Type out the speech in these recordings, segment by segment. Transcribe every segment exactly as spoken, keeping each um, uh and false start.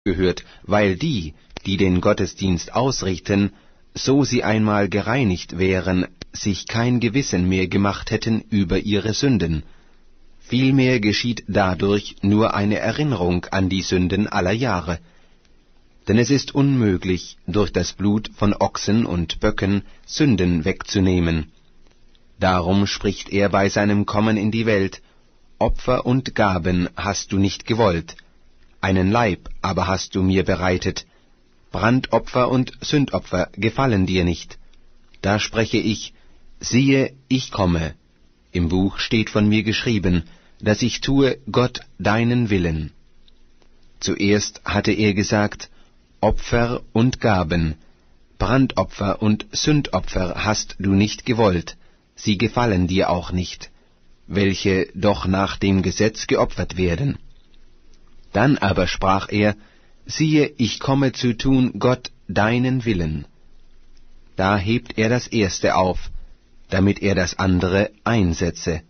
gehört, weil die, die den Gottesdienst ausrichten, so sie einmal gereinigt wären, sich kein Gewissen mehr gemacht hätten über ihre Sünden. Vielmehr geschieht dadurch nur eine Erinnerung an die Sünden aller Jahre. Denn es ist unmöglich, durch das Blut von Ochsen und Böcken Sünden wegzunehmen. Darum spricht er bei seinem Kommen in die Welt: Opfer und Gaben hast du nicht gewollt, einen Leib aber hast du mir bereitet. Brandopfer und Sündopfer gefallen dir nicht. Da spreche ich: Siehe, ich komme. Im Buch steht von mir geschrieben, dass ich tue, Gott, deinen Willen. Zuerst hatte er gesagt: Opfer und Gaben, Brandopfer und Sündopfer hast du nicht gewollt, sie gefallen dir auch nicht, welche doch nach dem Gesetz geopfert werden. Dann aber sprach er: Siehe, ich komme zu tun, Gott, deinen Willen. Da hebt er das Erste auf, damit er das andere einsetze.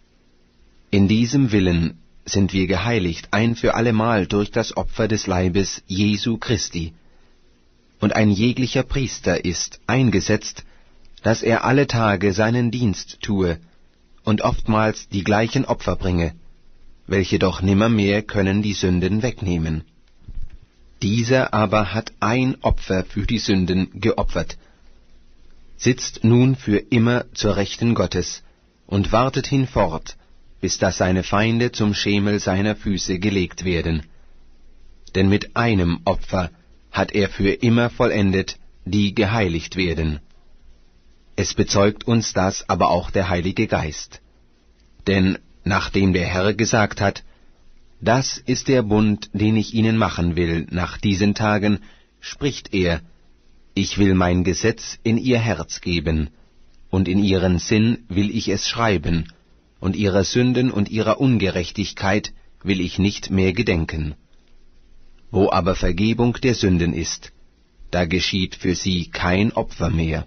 In diesem Willen sind wir geheiligt ein für allemal durch das Opfer des Leibes Jesu Christi. Und ein jeglicher Priester ist eingesetzt, dass er alle Tage seinen Dienst tue und oftmals die gleichen Opfer bringe, welche doch nimmermehr können die Sünden wegnehmen. Dieser aber hat ein Opfer für die Sünden geopfert, sitzt nun für immer zur Rechten Gottes und wartet hinfort, bis dass seine Feinde zum Schemel seiner Füße gelegt werden. Denn mit einem Opfer hat er für immer vollendet, die geheiligt werden. Es bezeugt uns das aber auch der Heilige Geist. Denn nachdem der Herr gesagt hat: Das ist der Bund, den ich ihnen machen will nach diesen Tagen, spricht er: Ich will mein Gesetz in ihr Herz geben, und in ihren Sinn will ich es schreiben, und ihrer Sünden und ihrer Ungerechtigkeit will ich nicht mehr gedenken. Wo aber Vergebung der Sünden ist, da geschieht für sie kein Opfer mehr.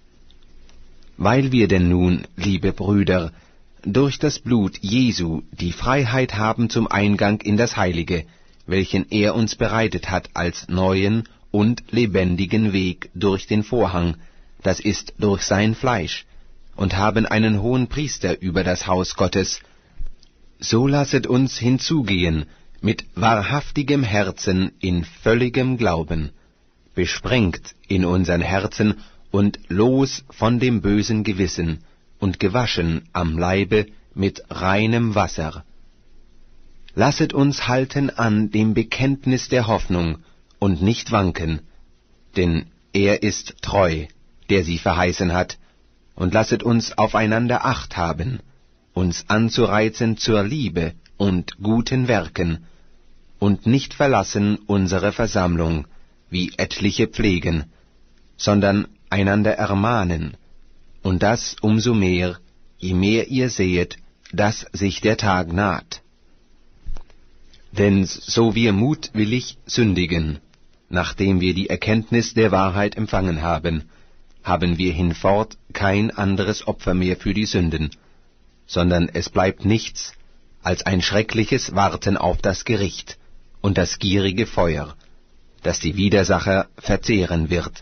Weil wir denn nun, liebe Brüder, durch das Blut Jesu die Freiheit haben zum Eingang in das Heilige, welchen er uns bereitet hat als neuen und lebendigen Weg durch den Vorhang, das ist durch sein Fleisch, und haben einen hohen Priester über das Haus Gottes, so lasset uns hinzugehen mit wahrhaftigem Herzen in völligem Glauben, besprengt in unseren Herzen und los von dem bösen Gewissen und gewaschen am Leibe mit reinem Wasser. Lasset uns halten an dem Bekenntnis der Hoffnung und nicht wanken, denn er ist treu, der sie verheißen hat, und lasset uns aufeinander Acht haben, uns anzureizen zur Liebe und guten Werken, und nicht verlassen unsere Versammlung, wie etliche pflegen, sondern einander ermahnen, und das umso mehr, je mehr ihr sehet, dass sich der Tag naht. Denn so wir mutwillig sündigen, nachdem wir die Erkenntnis der Wahrheit empfangen haben, haben wir hinfort kein anderes Opfer mehr für die Sünden, sondern es bleibt nichts als ein schreckliches Warten auf das Gericht und das gierige Feuer, das die Widersacher verzehren wird.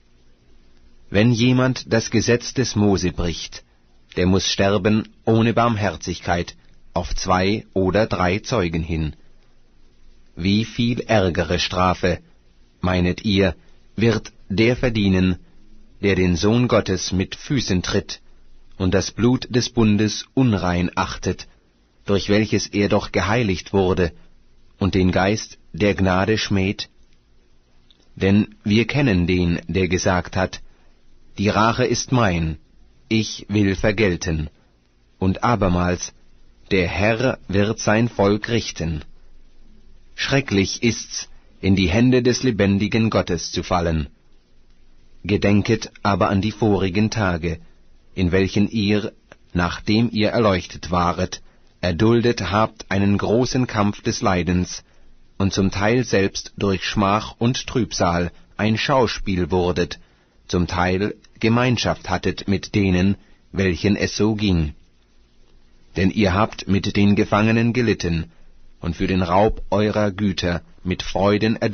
Wenn jemand das Gesetz des Mose bricht, der muss sterben ohne Barmherzigkeit auf zwei oder drei Zeugen hin. Wie viel ärgere Strafe, meinet ihr, wird der verdienen, der den Sohn Gottes mit Füßen tritt und das Blut des Bundes unrein achtet, durch welches er doch geheiligt wurde, und den Geist der Gnade schmäht? Denn wir kennen den, der gesagt hat: Die Rache ist mein, ich will vergelten. Und abermals: Der Herr wird sein Volk richten. Schrecklich ist's, in die Hände des lebendigen Gottes zu fallen. Gedenket aber an die vorigen Tage, in welchen ihr, nachdem ihr erleuchtet waret, erduldet habt einen großen Kampf des Leidens, und zum Teil selbst durch Schmach und Trübsal ein Schauspiel wurdet, zum Teil Gemeinschaft hattet mit denen, welchen es so ging. Denn ihr habt mit den Gefangenen gelitten, und für den Raub eurer Güter mit Freuden